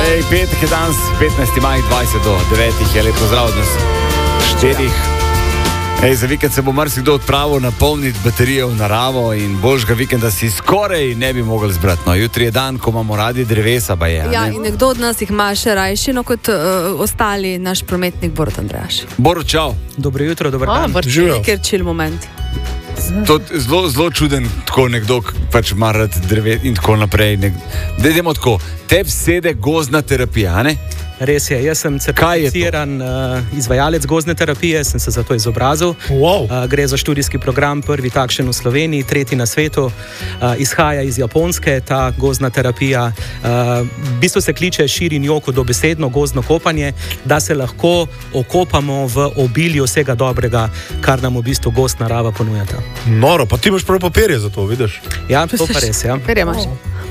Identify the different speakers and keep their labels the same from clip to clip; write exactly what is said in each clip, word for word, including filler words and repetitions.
Speaker 1: Ej, petek je danes, petnajsti maj, dvajset do devetih, je lepo pozdrav od nas štirih. Ej, za vikend se bo marsikdo odpravil napolniti baterije v naravo in boljšega vikenda si skoraj ne bi mogli zbrati. No, jutri je dan, ko imamo radi drevesa, ba je.
Speaker 2: Ja, in nekdo od nas jih ima še rajšino kot uh, ostali, naš prometnik Borut Andrejaš.
Speaker 1: Borut, čau.
Speaker 3: Dobro jutro, dober dan.
Speaker 2: Živijo. Ker čil moment.
Speaker 1: To je zelo, zelo čuden, tako nekdo, ki pač ima rad dreve in tako naprej. Dajmo tako, tebi sede gozdna terapija, ne?
Speaker 3: Res je, jaz sem certificiran uh, izvajalec gozdne terapije, sem se zato izobrazil.
Speaker 4: Wow.
Speaker 3: Uh, gre za študijski program, prvi takšen v Sloveniji, tretji na svetu. Uh, izhaja iz Japonske ta gozdna terapija. Uh, v bistvu se kliče Širin Joku dobesedno gozdno kopanje, da se lahko okopamo v obilju vsega dobrega, kar nam v bistvu gozd narava ponujata.
Speaker 4: Noro, pa ti imaš prav papirje za to, vidiš?
Speaker 3: Ja, to pa res, ja.
Speaker 2: Papirje imaš.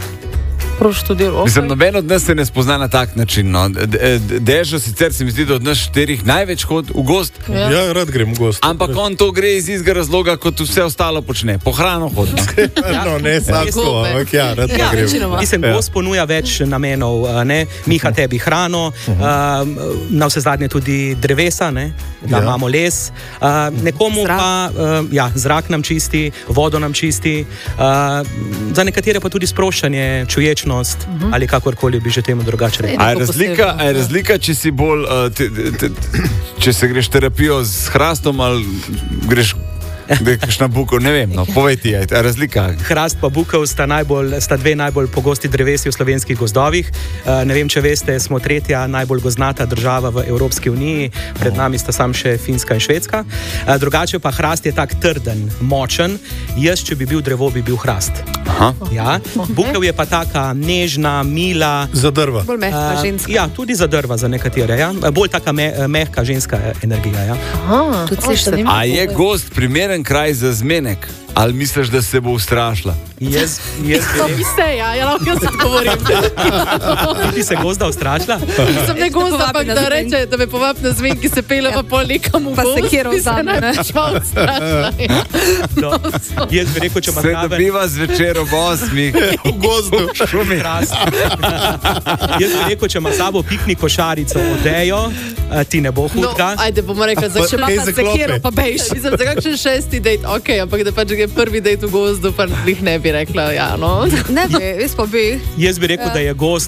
Speaker 5: Okay.
Speaker 1: Mislim, noben od nas se ne spozna na tak način. No. Dežo sicer se mi zdi, da od nas štirih največ hod v gozd.
Speaker 4: Ja, ja rad grem v gozd.
Speaker 1: Ampak on to gre iz istega razloga, kot vse ostalo počne. Po hrano hodi.
Speaker 4: No, ne samo, ampak ja, rad
Speaker 2: ja,
Speaker 4: grem.
Speaker 3: Mislim, gozd ponuja več namenov. Ne? Miha tebi hrano, uh, na vse zadnje tudi drevesa, ne? Da ja. Imamo les. Uh, nekomu
Speaker 2: zrak.
Speaker 3: pa uh, ja, zrak nam čisti, vodo nam čisti. Uh, za nekatere pa tudi sproščanje, čuječ. Uh-huh. Ali kakorkoli bi že temu drugače rekel.
Speaker 1: A je razlika, a je razlika če si bolj, uh, te, te, če se greš terapijo s hrastom ali greš kakšna bukev, ne vem, no, povej ti, je razlika.
Speaker 3: Hrast pa bukev sta, najbolj, sta dve najbolj pogosti drevesi v slovenskih gozdovih. Uh, ne vem, če veste, smo tretja najbolj gozdnata država v Evropski uniji, pred nami sta sam še Finska in Švedska. Uh, drugače pa hrast je tak trden, močen, jaz, če bi bil drevo, bi bil hrast.
Speaker 1: Aha.
Speaker 3: Ja. Bukev je pa taka nežna, mila.
Speaker 4: Za drva.
Speaker 2: Bolj mehka
Speaker 3: Uh,
Speaker 2: ženska.
Speaker 3: ja, tudi za drva za nekatere, ja. Bolj taka me, mehka ženska energija, ja.
Speaker 5: Aha,
Speaker 2: Tudi se
Speaker 1: A je gozd primeren kraj za zmenek? Ali misliš, da se bo ustrašila?
Speaker 3: Jaz, jaz
Speaker 5: To bi se, ja, ja lahko jaz odgovorim.
Speaker 3: bi se gozda ustrašila.
Speaker 5: Sem ne gozda, ampak da reče, da me povab na zven, ki se pele pa pol nekam v
Speaker 2: Pa
Speaker 5: gozd,
Speaker 2: sekiro
Speaker 5: bi se
Speaker 2: vzame, ne?
Speaker 5: največ malo ustrašila.
Speaker 3: No, jaz bi rekel, če ima
Speaker 1: Se
Speaker 3: zraven
Speaker 1: dobiva zvečer ob osmih v gozdu. Šumi.
Speaker 3: hrast. Jaz bi rekel, če ima sabo piknik košarico, odejo, eh, ti ne bo
Speaker 5: No,
Speaker 3: hudka.
Speaker 5: ajde, bomo rekli, za če ima
Speaker 4: kaj
Speaker 5: pa
Speaker 4: zaklope?
Speaker 5: sekiro, pa bejš. Mislim, za kakšen šesti dejt, ok, ampak da pač je prvi dejt v gozdu, pa jih ne bi rekla, ja, no.
Speaker 2: Ne bi, jaz pa bi.
Speaker 3: Jaz bi rekel, da je gozd